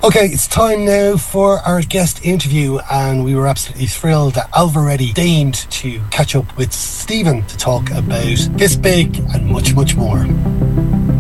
Okay, it's time now for our guest interview, and we were absolutely thrilled that Alvaready deigned to catch up with Stephen to talk about this big and much, much more.